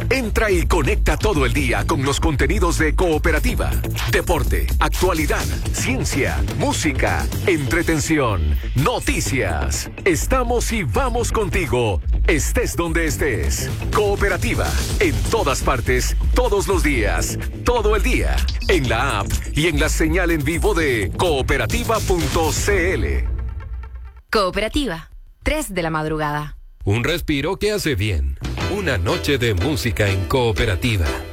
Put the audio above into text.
Entra y conecta todo el día con los contenidos de Cooperativa. Deporte, actualidad, ciencia, música, entretención, noticias. Estamos y vamos contigo, estés donde estés. Cooperativa, en todas partes, todos los días, todo el día. En la app y en la señal en vivo de cooperativa.cl. Cooperativa, 3 de la madrugada. Un respiro que hace bien. Una noche de música en Cooperativa.